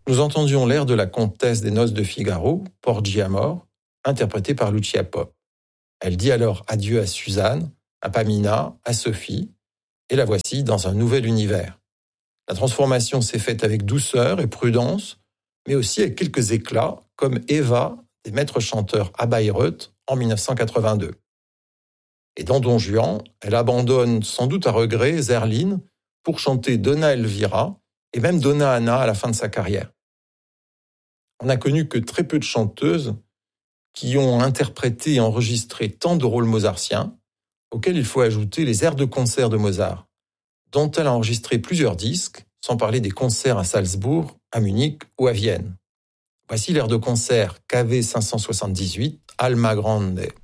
nous entendions l'air de la comtesse des Noces de Figaro, Porgi Amor, interprété par Lucia Pop. Elle dit alors adieu à Suzanne, à Pamina, à Sophie, et la voici dans un nouvel univers. La transformation s'est faite avec douceur et prudence, mais aussi avec quelques éclats, comme Eva des maîtres chanteurs à Bayreuth en 1982. Et dans Don Juan, elle abandonne sans doute à regret Zerline pour chanter Donna Elvira et même Donna Anna à la fin de sa carrière. On n'a connu que très peu de chanteuses qui ont interprété et enregistré tant de rôles mozartiens, auxquels il faut ajouter les airs de concert de Mozart, dont elle a enregistré plusieurs disques, sans parler des concerts à Salzbourg, à Munich ou à Vienne. Voici l'air de concert KV 578, Alma Grande.